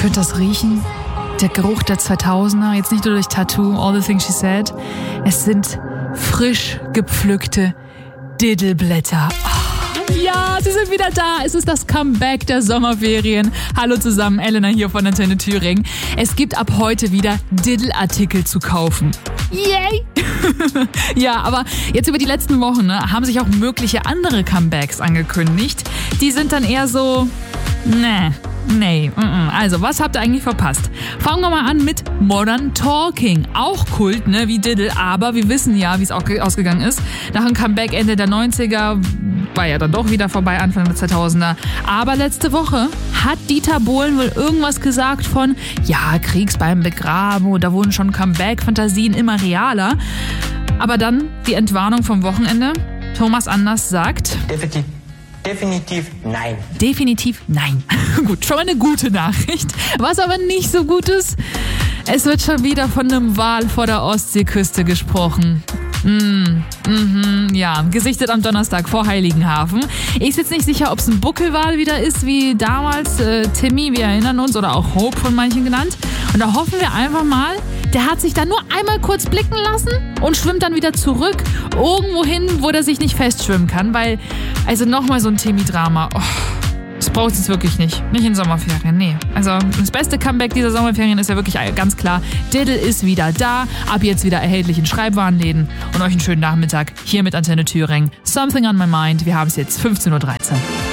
könnt das riechen. Der Geruch der 2000er, jetzt nicht nur durch Tattoo, All the Things She Said. Es sind frisch gepflückte Diddleblätter. Ja, sie sind wieder da. Es ist das Comeback der Sommerferien. Hallo zusammen, Elena hier von Antenne Thüringen. Es gibt ab heute wieder Diddle-Artikel zu kaufen. Yay! Ja, aber jetzt über die letzten Wochen haben sich auch mögliche andere Comebacks angekündigt. Die sind dann eher so, Nee. Also, was habt ihr eigentlich verpasst? Fangen wir mal an mit Modern Talking. Auch Kult, wie Diddle, aber wir wissen ja, wie es auch ausgegangen ist. Nach einem Comeback Ende der 90er war ja dann doch wieder vorbei, Anfang der 2000er. Aber letzte Woche hat Dieter Bohlen wohl irgendwas gesagt von, ja, Kriegs beim Begraben oder wurden schon Comeback-Fantasien immer realer. Aber dann die Entwarnung vom Wochenende. Thomas Anders sagt... Definitiv nein. Definitiv nein. Gut, schon mal eine gute Nachricht. Was aber nicht so gut ist, es wird schon wieder von einem Wal vor der Ostseeküste gesprochen. Ja, gesichtet am Donnerstag vor Heiligenhafen. Ich bin jetzt nicht sicher, ob es ein Buckelwal wieder ist, wie damals Timmy, wir erinnern uns, oder auch Hope von manchen genannt. Und da hoffen wir einfach mal, der hat sich dann nur einmal kurz blicken lassen und schwimmt dann wieder zurück, irgendwo hin, wo der sich nicht festschwimmen kann, weil, also nochmal so ein Timmy-Drama, das braucht es jetzt wirklich nicht. Nicht in Sommerferien, nee. Also das beste Comeback dieser Sommerferien ist ja wirklich ganz klar, Diddle ist wieder da, ab jetzt wieder erhältlich in Schreibwarenläden und euch einen schönen Nachmittag hier mit Antenne Thüringen. Something on my mind, wir haben es jetzt 15:13 Uhr.